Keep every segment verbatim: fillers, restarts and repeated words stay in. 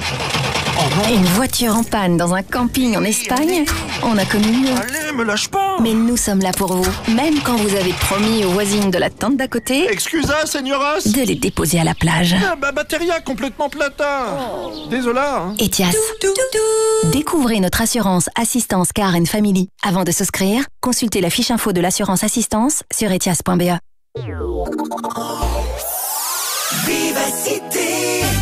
Une voiture en panne dans un camping en Espagne, on a connu mieux. Allez, me lâche pas. Mais nous sommes là pour vous, même quand vous avez promis aux voisines de la tente d'à côté Excusa, señoras. de les déposer à la plage. Ah, bah, batteria complètement plata. Désolá. Hein. Etias. Découvrez notre assurance Assistance Car and Family. Avant de souscrire, consultez la fiche info de l'assurance assistance sur etias point b e. Vivacité.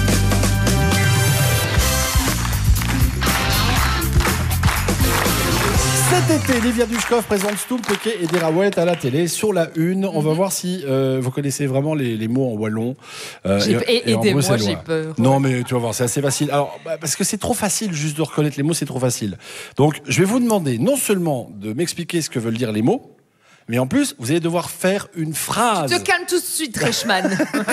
Cet été, Livia Dushkov présente Stoum Poké et des Raouettes à la télé sur la une. On va voir si euh, vous connaissez vraiment les, les mots en wallon. Euh, J'ai- et, et- et en aidez-moi, bruxellois. j'ai peur. Non, mais tu vas voir, c'est assez facile. Alors, bah, parce que c'est trop facile juste de reconnaître les mots, c'est trop facile. Donc, je vais vous demander non seulement de m'expliquer ce que veulent dire les mots, mais en plus, vous allez devoir faire une phrase. Te calme tout de suite, Reichmann.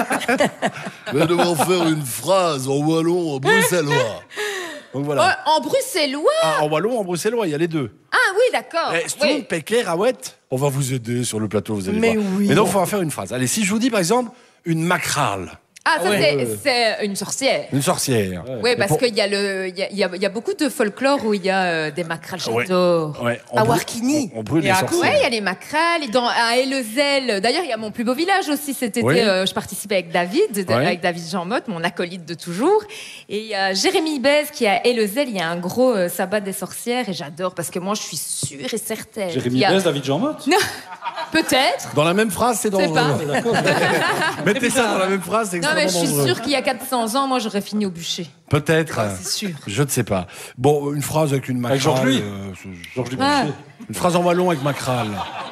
Vous allez devoir faire une phrase en wallon, en bruxellois. Donc voilà. Oh, en bruxellois. Ah, en wallon, en bruxellois, il y a les deux. Ah oui, d'accord. Eh, Stoum, Oui. Péké, Raouette, on va vous aider sur le plateau, vous allez Mais voir. oui. Mais donc, il faut en faire une phrase. Allez, si je vous dis, par exemple, une macrale, Ah, ça, ouais. c'est- Ouais. c'est une sorcière. une sorcière. Oui, Et parce pour- qu'il y a le, il y a, il y a- il y a beaucoup de folklore où il y a euh, des macrales. Ouais. J'adore. Ouais, on À brûle- Warkini. On, on brûle Et les à sorcières. Ouais, il y a les macrales. Et dans, à Ellezel, d'ailleurs, il y a mon plus beau village aussi cet été. Oui. euh, je participais avec David, de- Ouais. avec David Jean Motte, mon acolyte de toujours. Et il y a Jérémy Bez qui est à Ellezel. Il y a un gros euh, sabbat des sorcières et j'adore parce que moi, je suis sûre et certaine. Jérémy qu'il y a- Bez, David Jean Motte. Non, peut-être. Dans la même phrase, c'est C'est dangereux. pas. Mettez ça dans la même phrase, c'est Non, extrêmement mais je suis dangereux. sûre qu'il y a quatre cents ans, moi, j'aurais fini au bûcher. Peut-être. c'est sûr. Je ne sais pas. Bon, une phrase avec une macrale. Avec Georges-Louis. euh, je- Georges Louis Ah. Boucher. Une phrase en wallon avec macrale.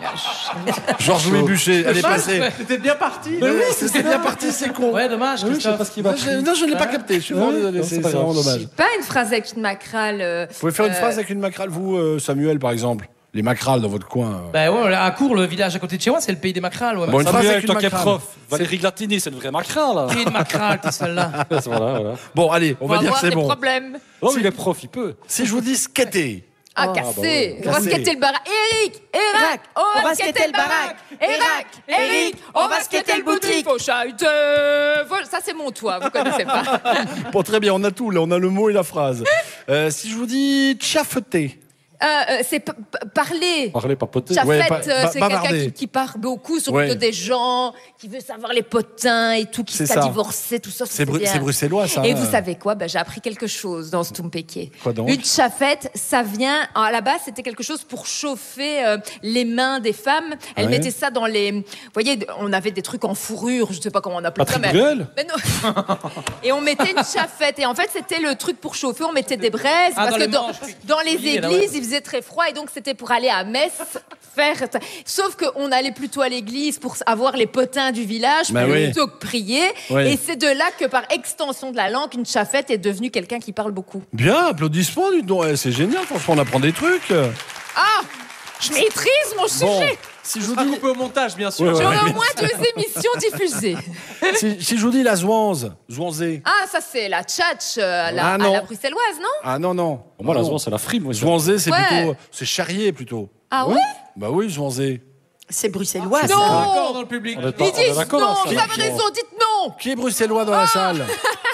Georges-Louis Bûcher, elle est passée. C'était bien parti. Mais oui, c'est bien parti, c'est con. Ouais, dommage. Oui, je sais pas ce qu'il va. Non, je, non, je ne l'ai pas capté. Je suis vraiment désolé. non, C'est c'est pas c'est vraiment grave. dommage. Pas une phrase avec une macrale. euh, Vous pouvez faire une euh, phrase avec une macrale, vous, euh, Samuel, par exemple. Les macrales dans votre coin. euh. Ben ouais, à Cours, le village à côté de chez moi, c'est le pays des macrales. Ouais. Bon, une Ça phrase va avec avec toi une qui es macrale. prof. Valérie Glatini, c'est une vraie macra, là. Pays de macrale, t'es celle-là. Voilà, voilà. Bon, allez, on On va va dire que avoir c'est des bon. problèmes. Oh, mais il est prof, il peut. Si je vous dis skater. Ah, bah cassé. ouais. On va Cassé. skater le baraque. Eric, Erac, on va skater le baraque. Erac, Eric, on va skater le boutique. Faut chahuter. Faut- Ça, c'est mon toit, vous connaissez pas. Bon, très bien, on a tout, là, on a le mot et la phrase. Euh, si je vous dis tchafeter. Euh, euh, c'est p- p- parler. Parler, papoter. Chafette, Ouais, ba- euh, ba- c'est quelqu'un bavarder. qui, qui parle beaucoup, surtout Ouais. des gens, qui veut savoir les potins et tout, qui C'est s'est ça. divorcé, tout ça. C'est bru- bien. c'est bruxellois, ça. Et vous savez quoi? Ben, j'ai appris quelque chose dans ce Tumpeke. Quoi donc? Une chafette, ça vient. À la base, c'était quelque chose pour chauffer euh, les mains des femmes. Elles Ouais. mettaient ça dans les. Vous voyez, on avait des trucs en fourrure, je sais pas comment on appelait ça. Patrick mais- Bruel mais non. Et on mettait une chafette. Et en fait, c'était le truc pour chauffer. On mettait des braises. Ah, parce dans que les dans, manches. dans les Oui, là, églises, ouais. il faisait très froid. Et donc, c'était pour aller à Metz faire. Sauf qu'on allait plutôt à l'église pour avoir les potins du village Bah oui. plutôt que prier. Oui. Et c'est de là que, par extension de la langue, une chafette est devenue quelqu'un qui parle beaucoup. Bien, applaudissements, dis donc. Eh, c'est génial, franchement, on apprend des trucs. Ah, je maîtrise mon Bon, sujet. si je vous Pas dis, coupé au montage, bien sûr. Ouais, ouais. J'aurai au moins deux émissions diffusées. si, si je vous dis la zouanze, zouanzé. Ah, ça c'est la tchatch euh, à, la- Ah, à non. la bruxelloise, non? Ah non, non. Pour moi, la Non. zouan, c'est la frime. moi, je- Zouanzé, c'est Ouais. plutôt. C'est charrier plutôt. Ah ouais? Bah oui, zouanzé. C'est bruxellois. Non. ça. D'accord dans le public. On est pas- Ils on est disent d'accord, non, là, vous ça. avez raison, dites non. Qui est bruxellois dans la salle?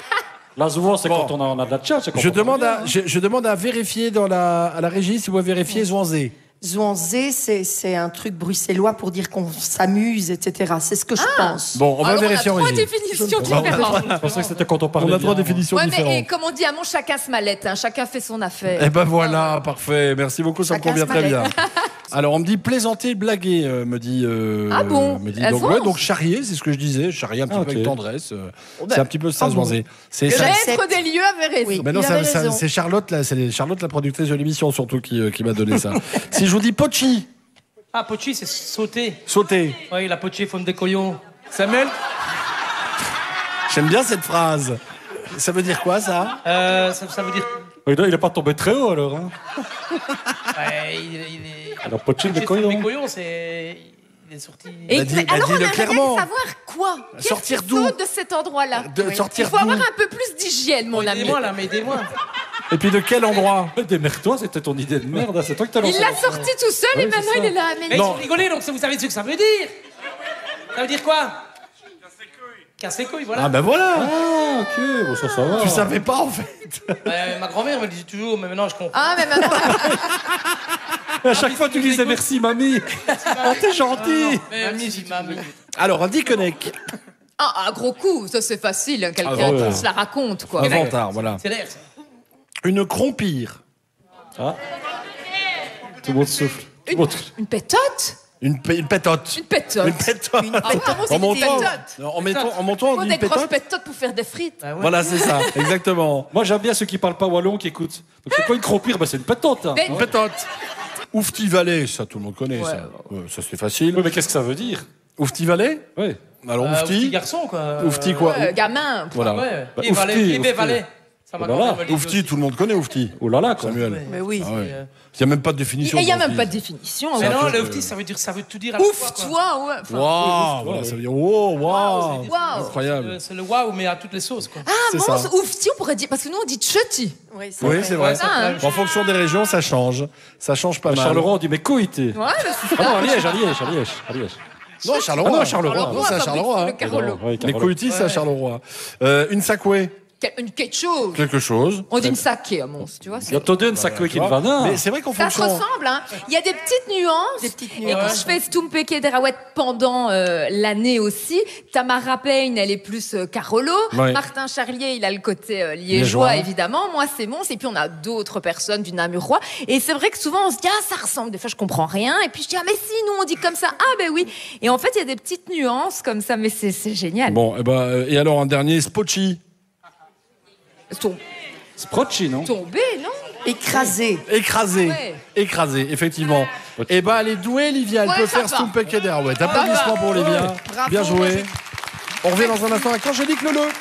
La zouan, c'est Bon. quand on a, on a de la tchatch. c'est quand Je on parle demande, bien, à, hein. je, je demande à vérifier dans la, à la régie si vous pouvez vérifier zouanzé. Zouanzé, c'est c'est un truc bruxellois pour dire qu'on s'amuse, et cetera. C'est ce que je pense. Bon, on va Alors, vérifier on en a trois régie. définitions On va- différentes. Je pensais que c'était quand on parlait On a trois bien. définitions Ouais, mais différentes. et comme on dit à mon chacun se mallette, hein, chacun fait son affaire. Eh ben voilà, parfait. Merci beaucoup, ça me Chacun convient se très bien. mallette. Alors, on me dit plaisanter, blaguer, euh, me dit. euh, Ah bon me dit, Elles donc, vont ouais, donc charrier, c'est ce que je disais. Charrier un petit Ah, peu ok. avec tendresse. euh, Oh, ben, c'est un petit peu ça, ah bon. zouanzé. C'est ça. J'accepte. Maître des lieux avait raison. Oui. Mais non, Il ça- avait ça- raison. c'est Charlotte, là, c'est Charlotte, la productrice de l'émission, surtout, qui, euh, qui m'a donné ça. Si je vous dis pochi, Ah, pochi, c'est sauter. sauter. Oui, la pochi, fonde des coyons. Samuel J'aime bien cette phrase. Ça veut dire quoi, ça? euh, ça, ça veut dire. Oui, non, il est pas tombé très haut, alors. Hein. Ouais, il, il est. Alors, pochine de Pochi, fonde des coyon. coyons, c'est. Il est sorti. Et Bah, dis- mais bah, alors, on dis-le aimerait bien clairement. savoir quoi? Qu'est-ce Sortir qu'il d'où? faut de cet endroit-là? De- Oui. sortir Il faut d'où? avoir un peu plus d'hygiène, mon ami. Aidez-moi là, mais aidez-moi. Et puis de quel endroit? Démerde-toi, c'était ton idée de merde. hein, C'est toi qui t'as lancé. Il l'a sorti tout seul et Ouais, maintenant c'est il ça. est là. Mais Mais Non. vous rigolez, donc ça, vous savez ce que ça veut dire. Ça veut dire quoi? casse les couilles, voilà. Ah ben voilà. Ah, ok, bon, ça, ça va. Tu savais pas en fait. Euh, ma grand-mère me disait toujours, mais maintenant je comprends. Ah, mais maintenant. À chaque fois, tu disais merci, mamie. Oh, t'es gentil. Mamie, si mamie. Alors un diconnec. Ah, un gros coup, ça c'est facile, hein, quelqu'un Ah, ouais. qui se la raconte, quoi. Un vantard, voilà. C'est l'air, ça. Une crompire. Ah. Tout le monde souffle. Tout le Une, monde- une pétote Une, pe- une pétote. Une pétote. Une pétote. Une pétote, En c'est montant, une en mettant, en montant, on Faut dit des une grosses pétote. pétotes pour faire des frites. Ah ouais. Voilà, c'est ça, exactement. Moi, j'aime bien ceux qui parlent pas wallon qui écoutent. Donc, c'est quoi une crompire? Bah, c'est une pétante. Hein. Mais- Une pétote. Oufti Valley, ça tout le monde connaît, ça. Ouais, ça c'est facile. Oui, mais qu'est-ce que ça veut dire? Oufti Valley. Oui. Alors Euh, petit Oufti. garçon, quoi. Oufti quoi Euh, gamin. Voilà. Ouais. Bah, Et Valais, oufti, et oufti. Valais. Ça m'a Oh là grand-mère là. me dit Oufti, aussi. tout le monde connaît Oufti. Oh là là, quoi. Samuel. Mais oui. Ah ouais. Euh, Il n'y a même pas de Et définition. il n'y a même d'Oufti. pas de définition. Mais ouais. non, truc, le euh, Oufti, ça veut dire, ça veut tout dire à la fois, Ouf, quoi. toi, ouais. Enfin, Waouh, voilà, ça veut dire wow, waouh, c'est- Waouh. incroyable. Euh, C'est le waouh, mais à toutes les sauces, quoi. Ah, c'est moi, ça. oufti, on pourrait dire, parce que nous on dit tchoti. Oui, c'est Oui, vrai. c'est vrai. ça, Ah, ça- En fonction des régions, ça change. Ça change pas À mal. Charleroi, on dit mais couille, t'es. Ouais, mais c'est Ah non, à Liège, à Liège, à Liège, à Liège. Non, à Charleroi. Ah non, à Charleroi. Non, c'est à Charleroi. Le hein. Carolo. Ouais, Les Carolo. couillettis, c'est à Charleroi. Euh, une sacouée, Quel- Une quelque chose. quelque chose. On dit une saké à Mons, tu vois. c'est- Il y a Toden, ça couille qui Tu ne vois. va pas. Mais c'est vrai qu'en Ça se fonction. ressemble, hein. Il y a des petites nuances. Des petites Et nuances. quand je fais Stumpeke Derawet pendant euh, l'année aussi, Tamara Payne, elle est plus euh, Carolo. Ouais. Martin Charlier, il a le côté euh, Liégeois. liégeois, évidemment. Moi, c'est Mons. Et puis, on a d'autres personnes du Namurois. Et c'est vrai que souvent, on se dit, ah, ça ressemble. Des fois, je comprends rien. Et puis, je dis, ah, mais si, nous, on dit comme ça. Ah, ben oui. Et en fait, il y a des petites nuances comme ça. Mais c'est c'est génial. Bon, et, ben, euh, et alors un dernier, Spotchi. Tom- Sprotchi, non? Tomber, non? Écrasé. Écrasé. Ouais. Écrasé, effectivement. Et ben, elle est douée, Livia. Elle Ouais, peut ça faire va. Stumpeke Derawet. Applaudissements pour Livia. Bravo. Bien joué. On revient dans un instant avec Angélique Leleu.